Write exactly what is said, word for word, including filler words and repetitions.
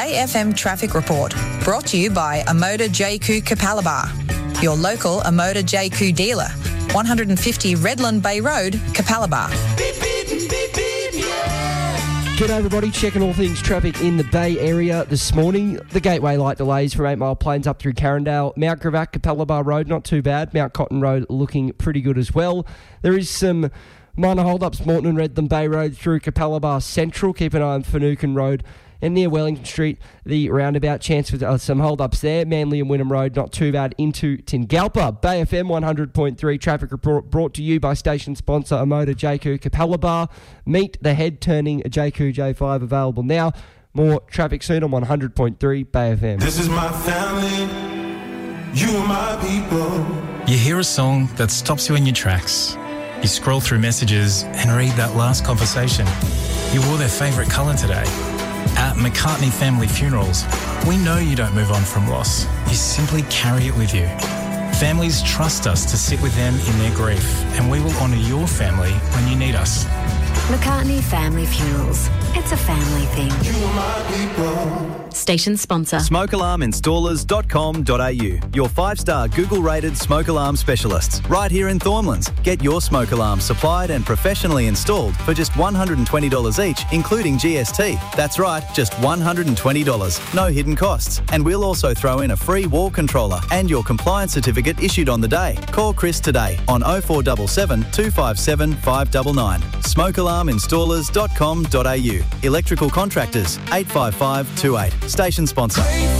Bay F M Traffic Report, brought to you by Amoda J Q Capalaba, your local Amoda J Q dealer, one fifty Redland Bay Road, Capalaba. G'day everybody, checking all things traffic in the Bay Area this morning. The Gateway light delays from eight Mile Plains up through Carindale. Mount Gravatt, Capalaba Road, not too bad. Mount Cotton Road looking pretty good as well. There is some minor hold-ups, Moreton and Redland Bay Road through Capalaba Central. Keep an eye on Finucane Road. And near Wellington Street, the roundabout, chance for uh, some hold-ups there. Manly and Wynnum Road, not too bad, into Tingalpa. Bay F M one hundred point three traffic report brought to you by station sponsor Amoda J Q Capalaba. Meet the head-turning J Q J five available now. More traffic soon on one hundred point three Bay F M. This is my family, you are my people. You hear a song that stops you in your tracks. You scroll through messages and read that last conversation. You wore their favourite colour today. At McCartney Family Funerals, we know you don't move on from loss. You simply carry it with you. Families trust us to sit with them in their grief, and we will honour your family when you need us. McCartney Family Funerals. It's a family thing. You are my people. Station sponsor. smoke alarm installers dot com dot a u. Your five-star Google-rated smoke alarm specialists. Right here in Thornlands. Get your smoke alarm supplied and professionally installed for just one hundred twenty dollars each, including G S T. That's right, just one hundred twenty dollars. No hidden costs. And we'll also throw in a free wall controller and your compliance certificate issued on the day. Call Chris today on oh four seven seven, two five seven, five nine nine. smoke alarm installers dot com dot a u. Electrical contractors, eight five five two eight. Station sponsor.